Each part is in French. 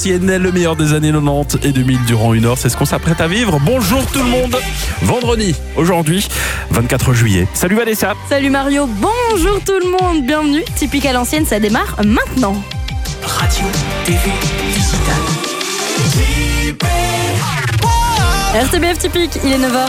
Le meilleur des années 90 et 2000 durant une heure, c'est ce qu'on s'apprête à vivre. Bonjour tout le monde. Vendredi, aujourd'hui, 24 juillet. Salut Vanessa. Salut Mario, bonjour tout le monde, bienvenue. Typique à l'ancienne, ça démarre maintenant. Radio, TV, digital. RTBF Typique, il est 9h.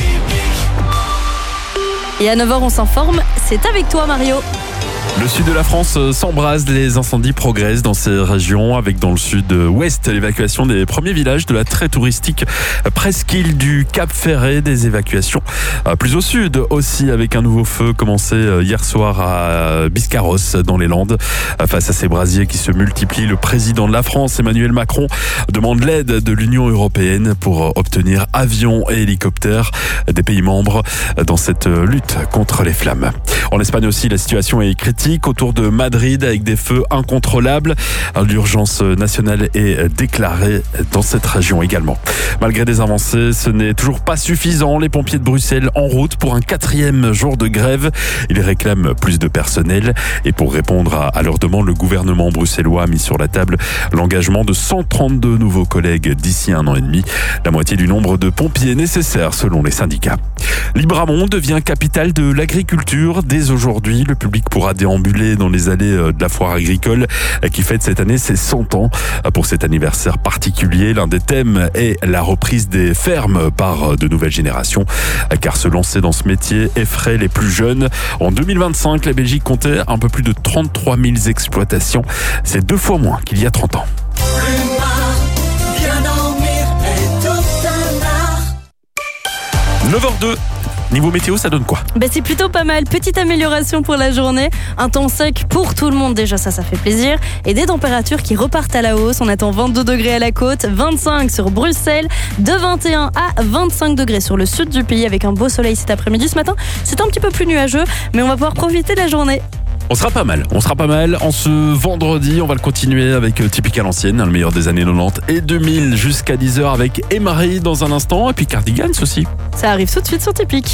Et à 9h, on s'informe, c'est avec toi Mario. Le sud de la France s'embrase, les incendies progressent dans ces régions, avec dans le sud-ouest l'évacuation des premiers villages de la très touristique presqu'île du Cap Ferret, des évacuations plus au sud aussi, avec un nouveau feu commencé hier soir à Biscarrosse dans les Landes. Face à ces brasiers qui se multiplient, le président de la France, Emmanuel Macron, demande l'aide de l'Union européenne pour obtenir avions et hélicoptères des pays membres dans cette lutte contre les flammes. En Espagne aussi, la situation est critique autour de Madrid avec des feux incontrôlables. L'urgence nationale est déclarée dans cette région également. Malgré des avancées, ce n'est toujours pas suffisant. Les pompiers de Bruxelles en route pour un 4e jour de grève. Ils réclament plus de personnel et pour répondre à leurs demandes, le gouvernement bruxellois a mis sur la table l'engagement de 132 nouveaux collègues d'ici 1 an et demi. La moitié du nombre de pompiers nécessaires selon les syndicats. Libramont devient capitale de l'agriculture. Dès aujourd'hui, le public pourra déambuler dans les allées de la foire agricole qui fête cette année ses 100 ans. Pour cet anniversaire particulier, l'un des thèmes est la reprise des fermes par de nouvelles générations, car se lancer dans ce métier effraie les plus jeunes. En 2025, la Belgique comptait un peu plus de 33 000 exploitations. C'est 2 fois moins qu'il y a 30 ans. Bien dormir est tout un art. 9h02. Niveau météo, ça donne quoi ? C'est plutôt pas mal, petite amélioration pour la journée. Un temps sec pour tout le monde, déjà ça fait plaisir. Et des températures qui repartent à la hausse. On attend 22 degrés à la côte, 25 sur Bruxelles, de 21 à 25 degrés sur le sud du pays avec un beau soleil cet après-midi. Ce matin, c'est un petit peu plus nuageux, mais on va pouvoir profiter de la journée. On sera pas mal en ce vendredi. On va le continuer avec Typique à l'ancienne, le meilleur des années 90 et 2000 jusqu'à 10h avec Emery dans un instant et puis Cardigans aussi. Ça arrive tout de suite sur Typique.